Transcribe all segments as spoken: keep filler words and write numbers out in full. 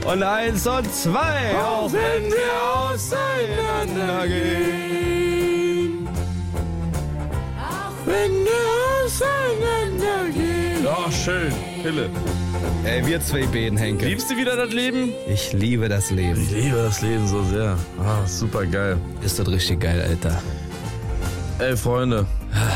Und eins und zwei. Auch wenn wir auseinandergehen. Auch wenn wir auseinandergehen. Ja, schön. Hille. Ey, wir zwei Beten, Henke. Liebst du wieder das Leben? Ich liebe das Leben. Ich liebe das Leben so sehr. Ah, super geil. Ist das richtig geil, Alter. Ey, Freunde.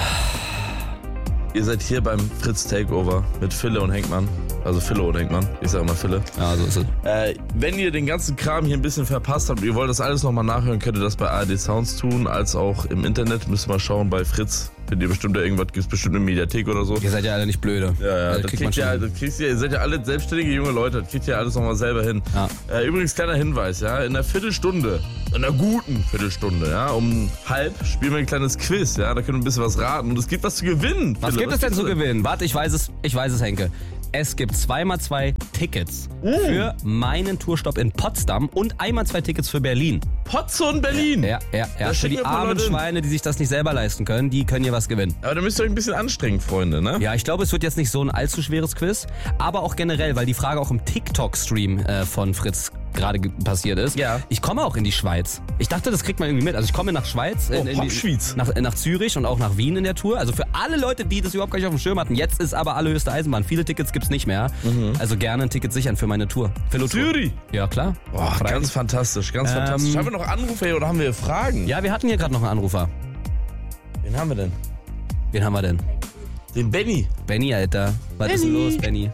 Ihr seid hier beim Fritz Takeover mit Fille und Henkmann. Also Fille und Henkmann. Ich sag mal Fille. Ja, so ist es. Äh, wenn ihr den ganzen Kram hier ein bisschen verpasst habt und ihr wollt das alles nochmal nachhören, könnt ihr das bei A R D Sounds tun, als auch im Internet. Müsst ihr mal schauen bei Fritz. Findet ihr bestimmt da irgendwas, gibt's bestimmt eine Mediathek oder so. Ihr seid ja alle nicht blöde. Ja, ja, Also, das kriegt man kriegt ihr, schon. das kriegt ihr, ihr seid ja alle selbstständige junge Leute, das kriegt ihr alles nochmal selber hin. Ja. Äh, übrigens, kleiner Hinweis, ja, in einer Viertelstunde, in einer guten Viertelstunde, ja, um halb spielen wir ein kleines Quiz, ja, da können wir ein bisschen was raten und es gibt was zu gewinnen. Was Philipp, gibt es denn zu gibt's gewinnen? Warte, ich weiß es, ich weiß es, Henke. Es gibt zweimal zwei Tickets Mm. für meinen Tourstopp in Potsdam und einmal zwei Tickets für Berlin. Potsdam Berlin. Ja, ja, ja. Da Für schicken die wir ein paar armen Leute hin. Schweine, die sich das nicht selber leisten können, die können hier was gewinnen. Aber da müsst ihr euch ein bisschen anstrengen, Freunde, ne? Ja, ich glaube, es wird jetzt nicht so ein allzu schweres Quiz, aber auch generell, weil die Frage auch im TikTok-Stream äh, von Fritz gerade ge- passiert ist. Ja. Ich komme auch in die Schweiz. Ich dachte, das kriegt man irgendwie mit. Also ich komme nach Schweiz, Oh, in, in die, Popschweiz. nach, nach Zürich und auch nach Wien in der Tour. Also für alle Leute, die das überhaupt gar nicht auf dem Schirm hatten. Jetzt ist aber allerhöchste Eisenbahn. Viele Tickets gibt's nicht mehr. Also gerne ein Ticket sichern für meine Tour. Philo Tour. Zürich. Ja, klar. Boah, Freilich. ganz fantastisch, ganz Ähm, fantastisch. Haben wir noch Anrufe hier oder haben wir Fragen? Ja, wir hatten hier gerade noch einen Anrufer. Wen haben wir denn? Wen haben wir denn? Den Benny. Benny, Alter. Was ist denn los, Benny?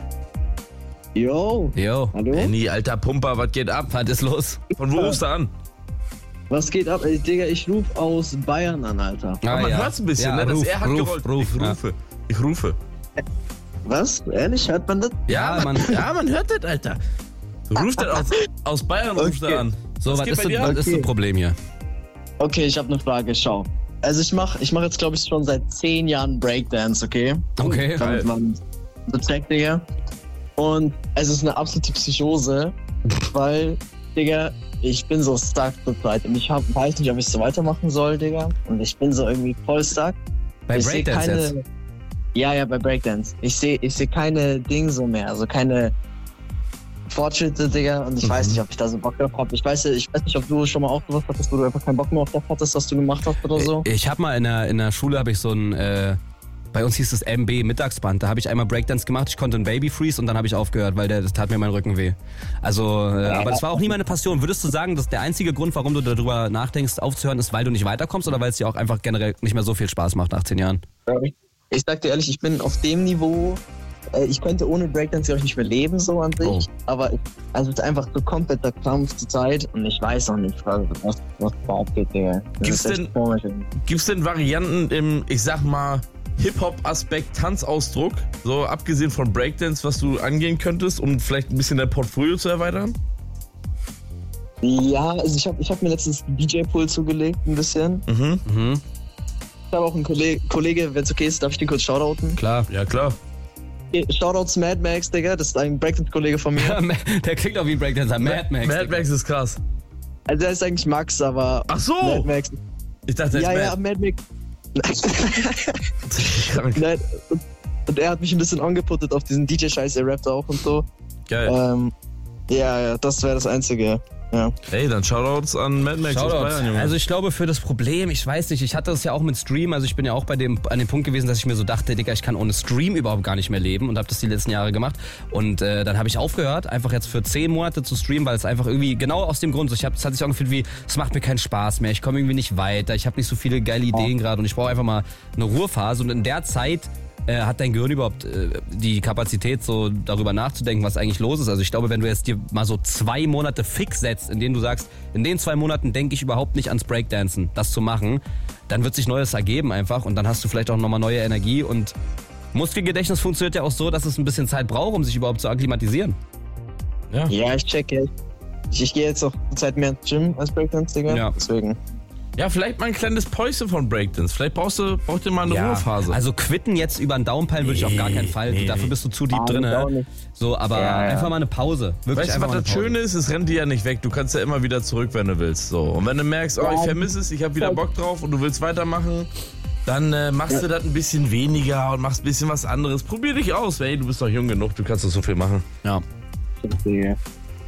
Yo, Jo. hallo? Benny, alter Pumper, was geht ab? Was ist los? Von wo rufst du an? Was geht ab? Ey, Digga, ich ruf aus Bayern an, Alter. Ah, Aber man ja. hört's ein bisschen, Ja, ne? Das ruf, er hat ruf, gerollt. ruf, ich ja. rufe. Ich rufe. Was? Ehrlich, hört man das? Ja, man, Mann. ja, man hört das, Alter. Du rufst das aus, aus Bayern rufst Okay. du an. So, was geht ist, bei denn, dir was ab? ist das Okay. Problem hier? Okay, ich habe eine Frage, schau. Also ich mach, ich mach jetzt, glaube ich, schon seit zehn Jahren Breakdance, okay? Okay. Damit man so checkt, Digga. Und es ist eine absolute Psychose, weil, Digga, ich bin so stuck zur Zeit und ich hab, weiß nicht, ob ich so weitermachen soll, Digga. Und ich bin so irgendwie voll stuck. Bei ich seh Breakdance keine, jetzt? Ja, ja, bei Breakdance. Ich sehe ich seh keine Dinge so mehr, also keine Fortschritte, Digga. Und ich Mhm. weiß nicht, ob ich da so Bock drauf hab. Ich weiß, ich weiß nicht, ob du schon mal auch sowas hattest, wo du einfach keinen Bock mehr auf das hattest, was du gemacht hast oder so. Ich habe mal in der, in der Schule habe ich so ein, äh, bei uns hieß es M B Mittagsband. Da habe ich einmal Breakdance gemacht, ich konnte einen Baby Freeze und dann habe ich aufgehört, weil der, das tat mir mein Rücken weh. Also, äh, aber das war auch nie meine Passion. Würdest du sagen, dass der einzige Grund, warum du darüber nachdenkst, aufzuhören, ist, weil du nicht weiterkommst oder weil es dir auch einfach generell nicht mehr so viel Spaß macht nach zehn Jahren? Ich sag dir ehrlich, ich bin auf dem Niveau, äh, ich könnte ohne Breakdance, glaube ich, nicht mehr leben, so an sich. Oh. Aber ich, also es ist einfach so kompletter Krampf zur Zeit und ich weiß auch nicht, was, was, was da abgeht, Digga. Das Gibt's ist echt denn- komisch. Gibt's denn Varianten im, ich sag mal, Hip-Hop-Aspekt, Tanzausdruck, so abgesehen von Breakdance, was du angehen könntest, um vielleicht ein bisschen dein Portfolio zu erweitern? Ja, also ich habe ich hab mir letztens einen D J-Pool zugelegt, ein bisschen. Mhm. Mhm, Ich habe auch einen Kollege, Kollege wenn es okay ist, darf ich den kurz shoutouten? klar. Ja, klar. Shoutouts Mad Max, Digga, das ist ein Breakdance-Kollege von mir. Der klingt auch wie ein Breakdancer. Mad Max. Mad Max ist krass. Also der ist eigentlich Max, aber Ach so! Mad Max. Ich dachte, der Ja, ist ja, Mad. Mad Max. Krank. Nein, und, und er hat mich ein bisschen angeputtet auf diesen D J-Scheiß, er rappt auch und so. Geil. Ähm, ja, ja, das wäre das Einzige. Ja. Ey, dann Shoutouts an Mad Max aus Shoutouts. Bayern, Junge. Also ich glaube für das Problem, ich weiß nicht, ich hatte das ja auch mit Stream, also ich bin ja auch bei dem, an dem Punkt gewesen, dass ich mir so dachte, Digga, ich kann ohne Stream überhaupt gar nicht mehr leben und habe das die letzten Jahre gemacht und äh, dann habe ich aufgehört, einfach jetzt für zehn Monate zu streamen, weil es einfach irgendwie, genau aus dem Grund, so, ich hab, es hat sich auch gefühlt wie, es macht mir keinen Spaß mehr, ich komme irgendwie nicht weiter, ich habe nicht so viele geile Ideen gerade und ich brauche einfach mal eine Ruhephase und in der Zeit äh, hat dein Gehirn überhaupt äh, die Kapazität, so darüber nachzudenken, was eigentlich los ist. Also ich glaube, wenn du jetzt dir mal so zwei Monate fix setzt, in denen du sagst, in den zwei Monaten denke ich überhaupt nicht ans Breakdancen, das zu machen, dann wird sich Neues ergeben einfach und dann hast du vielleicht auch nochmal neue Energie und Muskelgedächtnis funktioniert ja auch so, dass es ein bisschen Zeit braucht, um sich überhaupt zu akklimatisieren. ja. Ja, ich checke. Ich, ich gehe jetzt auch zur Zeit mehr ins Gym als Breakdance, Digga. Ja. Deswegen. ja, vielleicht mal ein kleines Päuschen von Breakdance. Vielleicht brauchst du, brauchst du mal eine Ruhephase. Also quitten jetzt über einen Daumenpeilen würde ich auf gar keinen Fall. Nee, Dafür nee. bist du zu deep Ah, drin. das auch Ne? nicht. So, aber Ja, ja. einfach mal eine Pause. Wirklich Weißt du, einfach was mal das eine Pause. Schöne ist? Es rennt dir ja nicht weg. Du kannst ja immer wieder zurück, wenn du willst. So. Und wenn du merkst, oh, ich vermisse es, ich habe wieder Bock drauf und du willst weitermachen, dann äh, machst du das ein bisschen weniger und machst ein bisschen was anderes. Probier dich aus. Ey, du bist doch jung genug, du kannst doch so viel machen. Ja. Digga.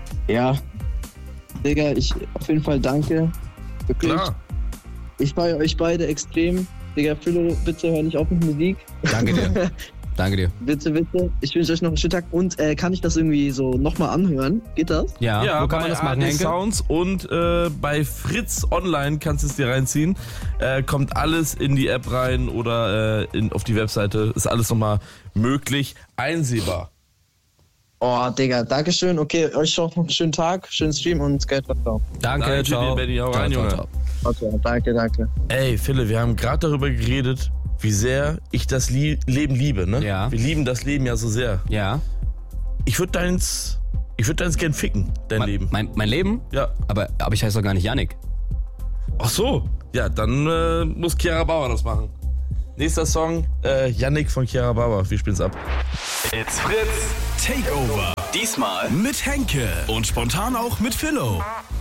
Ja. Digga, ich auf jeden Fall danke. Wirklich. Klar. Ich feiere euch beide extrem. Digga, Philo, bitte hör nicht auf mit Musik. Danke dir. Danke dir. Bitte, bitte. Ich wünsche euch noch einen schönen Tag. Und äh, kann ich das irgendwie so nochmal anhören? Geht das? Ja, Ja, wo kann bei man das A R machen, D Henke? Sounds und äh, bei Fritz Online kannst du es dir reinziehen. Äh, kommt alles in die App rein oder äh, in, auf die Webseite. Ist alles nochmal möglich einsehbar. Oh, Digga, Dankeschön. Okay, euch noch einen schönen Tag, schönen Stream und Geld ciao. Danke, Danke ciao. dir, Benny. Hau Ciao, rein, ciao, Junge. ciao. Okay, danke, danke. Ey, Philipp, wir haben gerade darüber geredet, wie sehr ich das Lie- Leben liebe, ne? Ja. Wir lieben das Leben ja so sehr. Ja. Ich würde deins, ich würde deins gern ficken, dein Mein, Leben. mein, mein Leben? Ja. Aber, aber ich heiße doch gar nicht Yannick. Ach so. Ja, dann äh, muss Chiara Bauer das machen. Nächster Song, äh, Yannick von Chiara Bauer. Wir spielen's ab. It's Fritz Takeover. Diesmal mit Henke und spontan auch mit Philo.